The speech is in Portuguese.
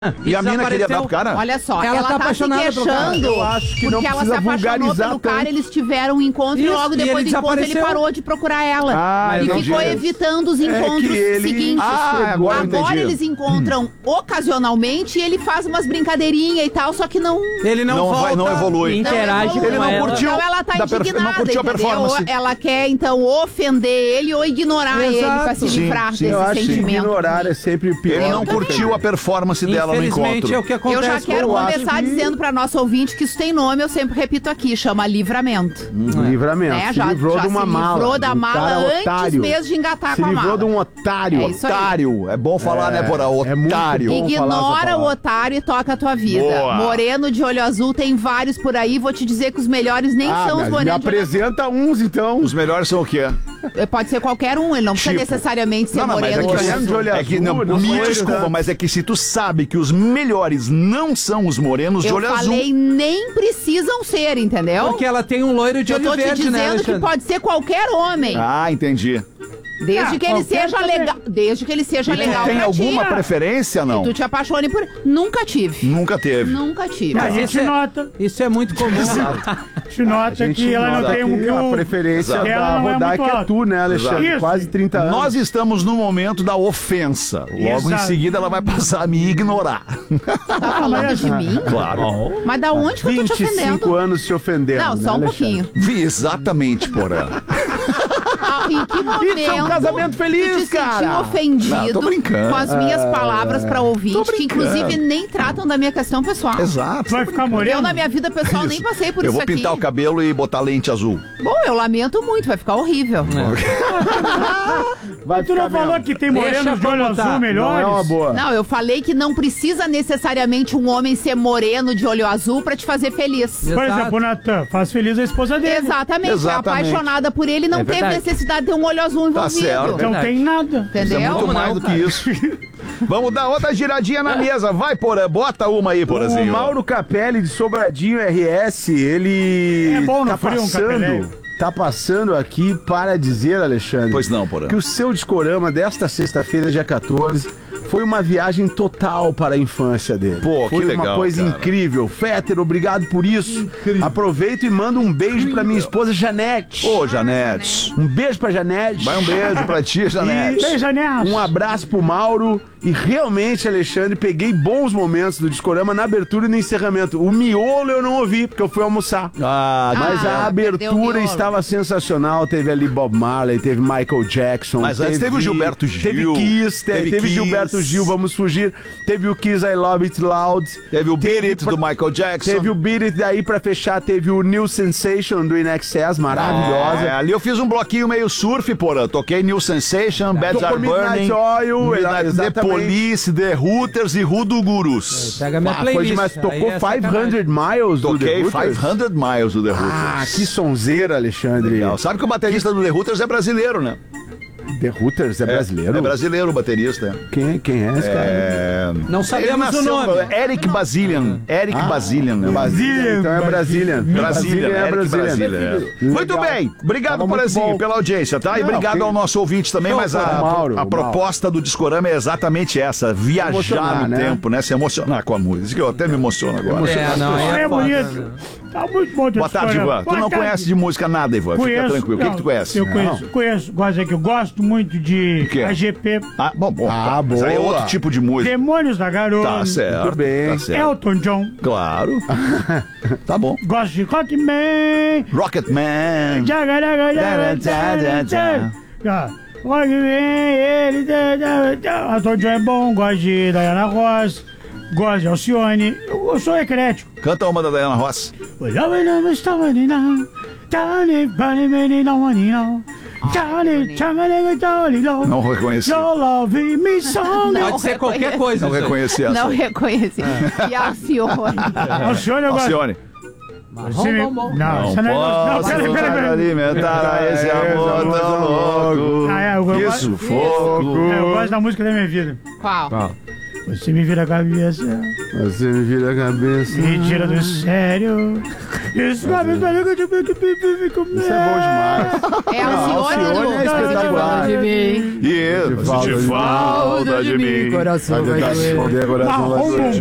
E a mina queria dar pro cara? Olha só, Ela tá tá se apaixonada pelo cara. queixando Eu acho que não porque ela se precisa apaixonou vulgarizar pelo cara, tanto. eles tiveram um encontro e Isso, logo e depois ele do encontro ele desapareceu. parou de procurar ela. Ah, E entendi. ficou evitando os encontros que ele- seguintes. Ah, agora eu entendi. eles encontram ocasionalmente e ele faz umas brincadeirinhas e tal, só que não... Ele não, Não volta, vai- não evolui. interage Ele Ele com não ela. curtiu. Então ela tá não indignada, curtiu a entendeu? performance. Ela quer, então, ofender ele ou ignorar ele pra se Sim, livrar sim. desse Eu acho que sentimento. ignorar é sempre o pior. Ele não também. curtiu a performance dela no Infelizmente encontro. é o que Eu acontece. já quero eu acho começar que- dizendo pra nosso ouvinte que isso tem nome, eu sempre repito aqui, chama livramento. Livramento. Né? Se livrou de uma se mala. livrou da de um mala cara antes otário. mesmo de engatar Se com a livrou mala. de um otário. É isso aí. Otário. É bom falar, né, Porã? É muito Otário. bom. falar essa Ignora o palavra. otário e toca a tua vida. Boa. Moreno de olho azul tem vários por aí, vou te dizer que os melhores nem são os mas me morenos de olho azul. apresenta uns, então. Os melhores são o quê? Pode ser qualquer um, ele não precisa Tipo. necessariamente ser Não, mas moreno é de que, olho Moreno de azul. olho é que azul, não, não me foi desculpa, tanto. mas é que se tu sabe que os melhores não são os morenos de Eu olho azul. falei, nem precisam ser, entendeu? Porque ela tem um loiro de Eu olho tô te verde, dizendo né, que Alexandre? pode ser qualquer homem. Ah, entendi. Desde que ele qualquer seja também. legal. Desde que ele seja E tu legal tem pra alguma ti. preferência, não? Tu te apaixone por. Nunca tive. Nunca teve. Nunca tive. A gente nota, Isso é muito comum. a gente nota A gente que ela não nota tem um que que a o... preferência Exato. da Ela não é Rodaica muito é alta. tu, né, Alexandre? Exato. Quase 30 anos. Nós estamos no momento da ofensa. Logo em Exato. seguida ela vai passar a me ignorar. Tá falando de mim? Claro. Mas da onde que eu tô te 25 ofendendo? anos te ofendendo. Não, só um né, Alexandre? pouquinho. Vi exatamente, Porã. Ah, em que momento Isso é um casamento feliz, tu te sentiu cara. ofendido Não, tô brincando. com as minhas palavras pra ouvinte, que brincando. inclusive nem tratam da minha questão pessoal. Exato. Vai ficar Eu, moreno? na minha vida pessoal, nem passei por Eu isso vou pintar aqui. o cabelo e botar lente azul. Bom, eu lamento muito, vai ficar horrível. Vai Tu não ficar falou mesmo. que tem Deixa morenos de pra olho botar. azul Não melhores? é uma boa. Não, eu falei que não precisa necessariamente um homem ser moreno de olho azul pra te fazer feliz. Por Exato. exemplo, o Natan faz feliz a esposa dele. Exatamente, Exatamente. é apaixonada por ele, não É teve verdade. necessidade de ter um olho azul envolvido. Tá certo. Não Verdade. tem nada. Entendeu? É muito Como mais não, do que cara? isso. Vamos dar outra giradinha na mesa. Vai, Porã. Bota uma aí, O Porãzinho. Mauro Capelli de Sobradinho RS, ele É bom no tá frio um Capelli. passando aqui para dizer, Alexandre, Pois não, Porã. que o seu Discorama desta sexta-feira, dia 14, foi uma viagem total para a infância dele. Pô, que foi legal, uma coisa cara. incrível. Fetter, obrigado por isso. Aproveito e mando um beijo para minha esposa Janete. Ô, Janete. Um beijo pra Janete. Vai um beijo pra ti, Janete. Beija, né? Um abraço pro Mauro. E realmente, Alexandre, peguei bons momentos do Discorama na abertura e no encerramento. O miolo eu não ouvi, porque eu fui almoçar. Ah, Mas Ah, a perdeu o abertura miolo. estava sensacional. Teve ali Bob Marley, teve Michael Jackson. Mas antes teve o Gilberto Gil. Teve Kiss, teve Kiss. Gilberto Gil, vamos fugir. Teve o Kiss I Love It Loud. Teve o Beat It do Michael Jackson. Teve o Beat It, daí pra fechar teve o New Sensation do In Excess, maravilhosa. É, ali eu fiz um bloquinho meio surf, Porã. Toquei New Sensation, Bad Tocou Are Midnight Burning, Oil, Midnight, The exatamente. Police, The Hooters e Rudo Gurus. Pega minha Foi playlist. demais. Aí Tocou é 500 Miles do The Toquei Hooters. 500 Miles do The Ah, Hooters. que sonzeira, Alexandre. Legal. Sabe que o baterista do The Hooters é brasileiro, né? The Hooters é brasileiro? É brasileiro o baterista. Quem é esse cara? É... Não Ele sabemos o nasceu, nome. Eric Basilian. Eric Basilian. Né? Brasília. Então é Brasília. Brasília, é Eric Brasília. É. Muito Legal. bem, obrigado, Tava muito Porazinho, bom. pela audiência, tá? E Não, obrigado que- ao nosso ouvinte também, mas a Mauro. proposta do Discorama é exatamente essa, viajar Emocionar, no né? tempo, né? Se emocionar com a música, eu até me emociono agora. É, não, aí É foda, bonito. né? Tá muito bom. Boa tarde, Ivan. Tu não conhece de música nada, Ivan, fica tranquilo. O que tu conhece? Eu conheço. Gosto aqui. Eu gosto muito de quê? AGP. Ah, bom. Ah, Mas aí é boa. outro tipo de música. Demônios da Garota. Tá certo, Muito bem. tá certo. Elton John. Claro. Tá bom. Gosto de Rockman. Rocketman. Rockman, ele. Elton John é bom. Gosto de Diana Ross. Gosto de Alcione. Eu sou eclético. Canta uma da Diana Ross. Não reconheci. Pode ser qualquer coisa. Não isso aí. reconheci essa. Não reconheci. E a Alcione. Alcione eu gosto. Alcione. Você me- Não, você não é. Não, peraí. alimentar esse amor tão louco. Ah, é, eu Que gosto- sufoco. Eu gosto da música da minha vida. Qual? Você me vira a cabeça, Você me vira a cabeça. me tira do sério. Isso, cara, Isso é bom demais. É Alcione Alcione do... é espetacular. de mim. E eu, Falta de mim, coração vai doer. Coração vai doer.